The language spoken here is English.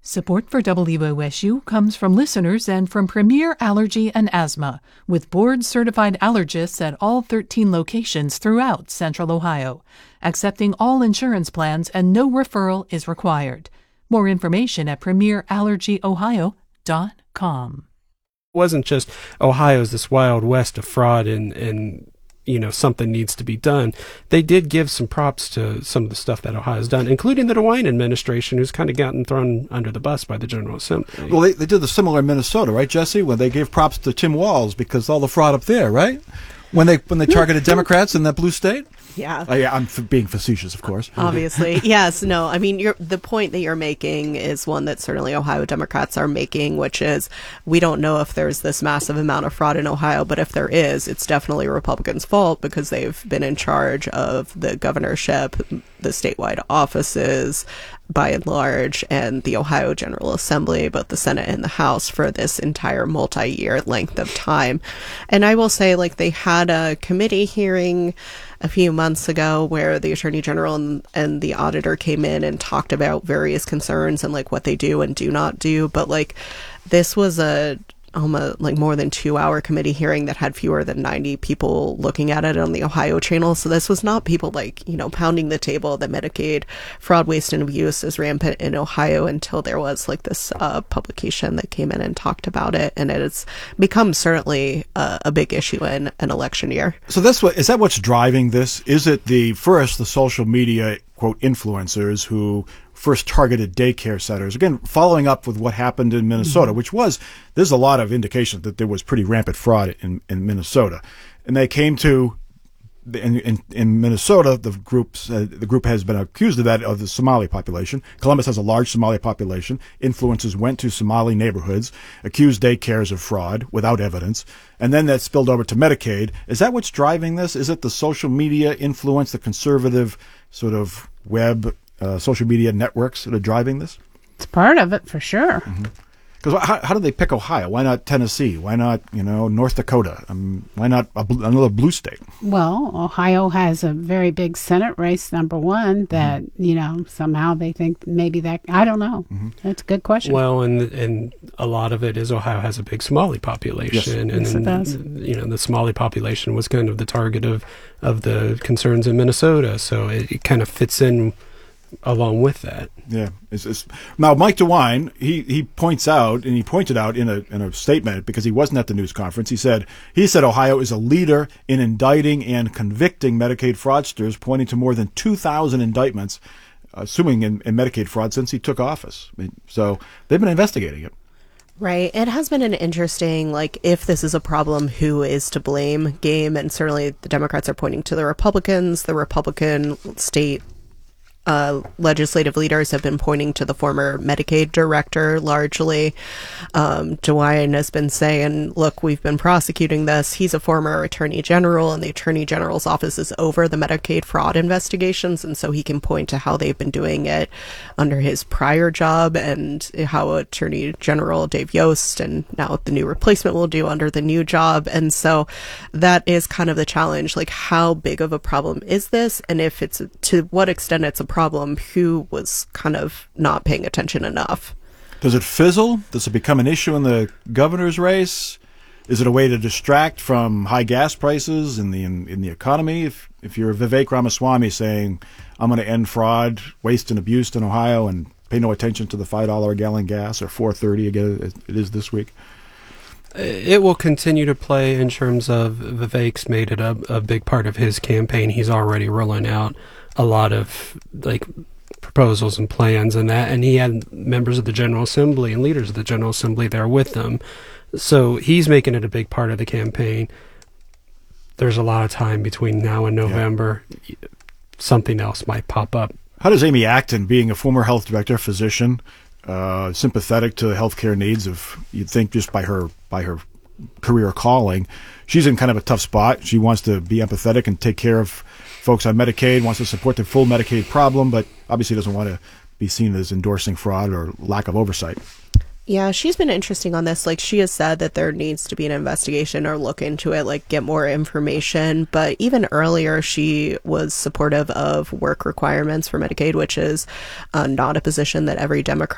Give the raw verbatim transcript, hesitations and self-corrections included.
Support for W O S U comes from listeners and from Premier Allergy and Asthma, with board-certified allergists at all thirteen locations throughout Central Ohio. Accepting all insurance plans and no referral is required. More information at premier allergy ohio dot com. It wasn't just Ohio's this wild west of fraud and, and you know, something needs to be done. They did give some props to some of the stuff that Ohio's done, including the DeWine administration, who's kind of gotten thrown under the bus by the General Assembly. Well, they, they did the similar in Minnesota, right, Jesse? When they gave props to Tim Walz because all the fraud up there, right? When they when they targeted Democrats in that blue state? Yeah. Uh, yeah, I'm f- being facetious, of course. Obviously. Yes. No, I mean, you're, the point that you're making is one that certainly Ohio Democrats are making, which is we don't know if there's this massive amount of fraud in Ohio, but if there is, it's definitely Republicans' fault because they've been in charge of the governorship, the statewide offices, by and large, and the Ohio General Assembly, both the Senate and the House, for this entire multi-year length of time. And I will say, like, they had a committee hearing a few months ago where the Attorney General and, and the auditor came in and talked about various concerns and, like, what they do and do not do. But, like, this was a almost like more than two hour committee hearing that had fewer than ninety people looking at it on the Ohio channel. So this was not people like, you know, pounding the table that Medicaid fraud, waste, and abuse is rampant in Ohio until there was like this uh, publication that came in and talked about it. And it has become certainly uh, a big issue in an election year. So that's what, is that what's driving this? Is it the first, the social media, quote, influencers who first targeted daycare centers, again, following up with what happened in Minnesota, mm-hmm. which was, there's a lot of indication that there was pretty rampant fraud in, in Minnesota. And they came to, in, in, in Minnesota, the groups, uh, the group has been accused of that, of the Somali population. Columbus has a large Somali population. Influencers went to Somali neighborhoods, accused daycares of fraud without evidence, and then that spilled over to Medicaid. Is that what's driving this? Is it the social media influence, the conservative sort of web Uh, social media networks that are driving this? It's part of it for sure. Because mm-hmm. how, how did they pick Ohio? Why not Tennessee? Why not, you know, North Dakota? Um, why not a bl- another blue state? Well, Ohio has a very big Senate race, number one, that, mm-hmm. you know, somehow they think maybe that, I don't know. Mm-hmm. That's a good question. Well, and and a lot of it is Ohio has a big Somali population. Yes, and, yes it does. You know, the Somali population was kind of the target of, of the concerns in Minnesota. So it, it kind of fits in along with that. Yeah. It's, it's, now, Mike DeWine, he, he points out, and he pointed out in a in a statement, because he wasn't at the news conference, he said, he said Ohio is a leader in indicting and convicting Medicaid fraudsters, pointing to more than two thousand indictments, assuming in, in Medicaid fraud, since he took office. I mean, so they've been investigating it. Right. It has been an interesting, like, if this is a problem, who is to blame game. And certainly the Democrats are pointing to the Republicans. The Republican state Uh, legislative leaders have been pointing to the former Medicaid director largely. Um, DeWine has been saying, look, we've been prosecuting this. He's a former attorney general, and the attorney general's office is over the Medicaid fraud investigations. And so he can point to how they've been doing it under his prior job and how attorney general Dave Yost and now the new replacement will do under the new job. And so that is kind of the challenge. Like, how big of a problem is this? And if it's, to what extent it's a problem, who was kind of not paying attention enough? Does it fizzle? Does it become an issue in the governor's race? Is it a way to distract from high gas prices in the in, in the economy? If if you're Vivek Ramaswamy saying, I'm going to end fraud, waste, and abuse in Ohio and pay no attention to the five dollars a gallon gas, or four thirty again it is this week. It will continue to play in terms of Vivek's made it a, a big part of his campaign. He's already rolling out a lot of like proposals and plans and that, and he had members of the General Assembly and leaders of the General Assembly there with them. So he's making it a big part of the campaign. There's a lot of time between now and November. Yeah. Something else might pop up. How does Amy Acton, being a former health director, physician, uh, sympathetic to the healthcare needs of, you'd think just by her by her career calling, she's in kind of a tough spot. She wants to be empathetic and take care of folks on Medicaid, wants to support the full Medicaid problem, but obviously doesn't want to be seen as endorsing fraud or lack of oversight. Yeah, she's been interesting on this. Like, she has said that there needs to be an investigation or look into it, like get more information. But even earlier, she was supportive of work requirements for Medicaid, which is uh, not a position that every Democrat